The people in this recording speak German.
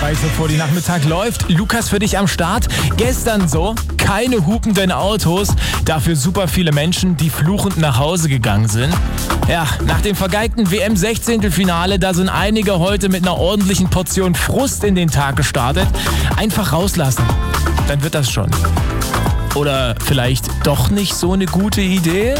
Also vor die Nachmittag läuft. Lukas für dich am Start. Gestern so, keine hupenden Autos, dafür super viele Menschen, die fluchend nach Hause gegangen sind. Ja, nach dem vergeigten WM-16-Finale, da sind einige heute mit einer ordentlichen Portion Frust in den Tag gestartet. Einfach rauslassen, dann wird das schon. Oder vielleicht doch nicht so eine gute Idee?